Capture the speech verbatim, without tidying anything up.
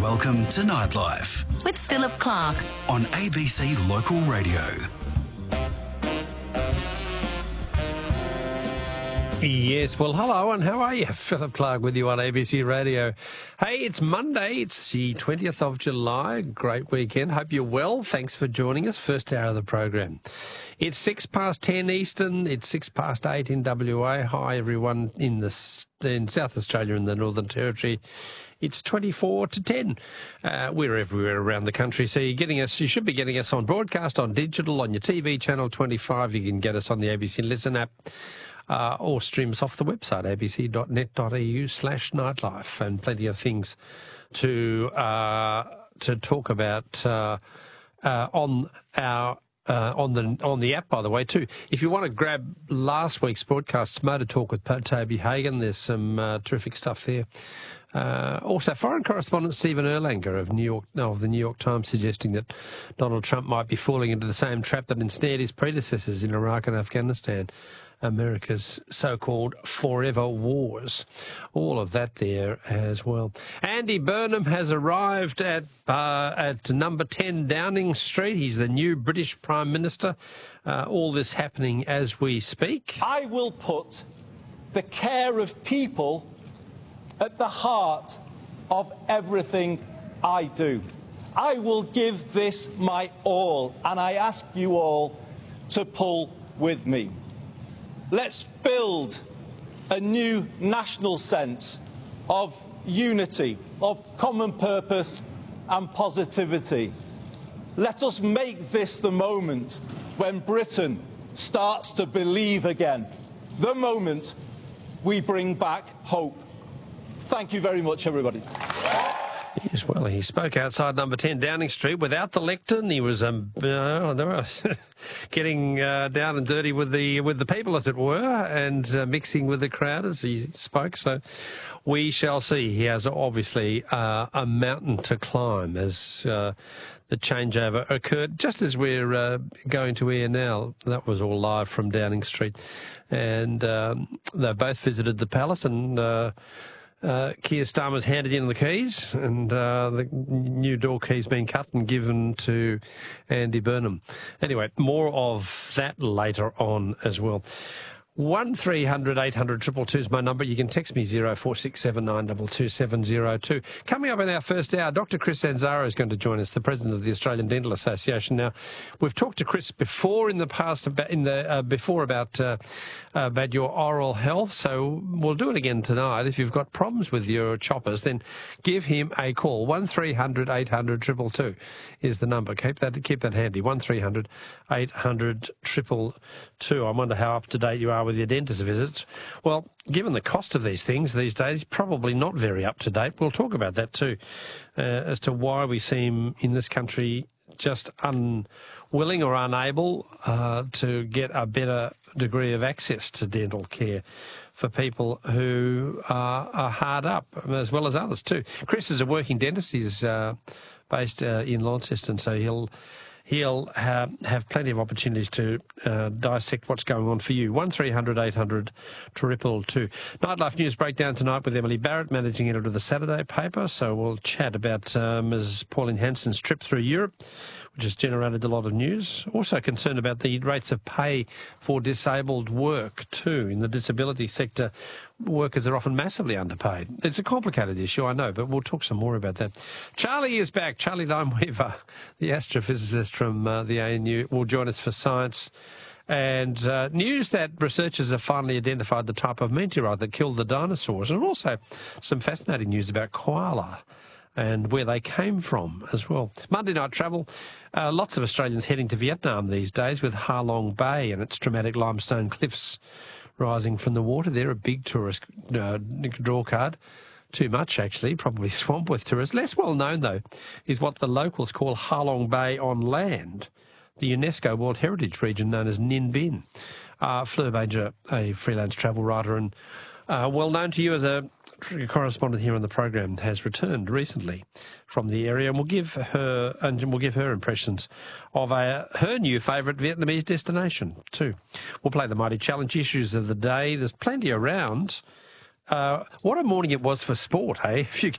Welcome to Nightlife with Philip Clark on A B C Local Radio. Yes, well, hello and how are you? Philip Clark with you on A B C Radio. Hey, it's Monday. It's the twentieth of July. Great weekend. Hope you're well. Thanks for joining us. First hour of the program. It's six past ten Eastern. It's six past eight in W A. Hi, everyone in the in South Australia and the Northern Territory. It's twenty-four to ten. Uh, we're everywhere around the country, so you're getting us. You should be getting us on broadcast, on digital, on your T V channel twenty-five. You can get us on the A B C Listen app. Uh, or stream us off the website, a b c dot net dot a u slash nightlife, and plenty of things to uh, to talk about uh, uh, on our uh, on the on the app, by the way, too. If you want to grab last week's broadcast, Motor Talk with Toby Hagan, there's some uh, terrific stuff there. Uh, also, foreign correspondent Stephen Erlanger of New York of the New York Times suggesting that Donald Trump might be falling into the same trap that ensnared his predecessors in Iraq and Afghanistan. America's so-called forever wars. All of that there as well. Andy Burnham has arrived at uh, at number ten Downing Street. He's the new British Prime Minister. Uh, all this happening as we speak. I will put the care of people at the heart of everything I do. I will give this my all, and I ask you all to pull with me. Let's build a new national sense of unity, of common purpose and positivity. Let us make this the moment when Britain starts to believe again, the moment we bring back hope. Thank you very much, everybody. Yes, well, he spoke outside number ten Downing Street without the lectern. He was um, uh, getting uh, down and dirty with the with the people, as it were, and uh, mixing with the crowd as he spoke. So we shall see. He has obviously uh, a mountain to climb as uh, the changeover occurred. Just as we're uh, going to air now, that was all live from Downing Street. And um, they both visited the palace and... Uh, Uh, Keir Starmer's handed in the keys, and uh, the new door keys being cut and given to Andy Burnham. Anyway, more of that later on as well. one three hundred eight hundred two two two is my number. You can text me zero four six seven nine two two seven zero two. Coming up in our first hour, Doctor Chris Zanzaro is going to join us, the president of the Australian Dental Association. Now, we've talked to Chris before in the past about in the uh, before about uh, about your oral health, so we'll do it again tonight. If you've got problems with your choppers, then give him a call. one three hundred eight hundred two two two is the number. Keep that keep that handy. one three hundred eight hundred two two two. I wonder how up to date you are with your dentist visits. Well, given the cost of these things these days, probably not very up to date. We'll talk about that too, uh, as to why we seem in this country just unwilling or unable uh, to get a better degree of access to dental care for people who uh, are hard up, as well as others too. Chris is a working dentist. He's uh, based uh, in Launceston, so he'll He'll have, have plenty of opportunities to uh, dissect what's going on for you. one three hundred eight hundred two two two. Nightlife News Breakdown tonight with Emily Barrett, managing editor of the Saturday paper. So we'll chat about uh, Miz Pauline Hanson's trip through Europe, which has generated a lot of news. Also concerned about the rates of pay for disabled work too. In the disability sector, workers are often massively underpaid. It's a complicated issue, I know, but we'll talk some more about that. Charlie is back. Charlie Limeweaver, the astrophysicist from uh, the A N U, will join us for science. And uh, news that researchers have finally identified the type of meteorite that killed the dinosaurs, and also some fascinating news about koala and where they came from as well. Monday night travel. Uh, lots of Australians heading to Vietnam these days with Ha Long Bay and its dramatic limestone cliffs rising from the water. They're a big tourist uh, draw card. Too much, actually, probably swamped with tourists. Less well known, though, is what the locals call Ha Long Bay on land, the UNESCO World Heritage region known as Ninh Binh. Uh, Fleur Banger, a freelance travel writer and uh, well known to you as a correspondent here on the program, has returned recently from the area, and we'll give her and we'll give her impressions of a, her new favourite Vietnamese destination too. We'll play the Mighty Challenge issues of the day. There's plenty around. Uh, what a morning it was for sport, hey? If you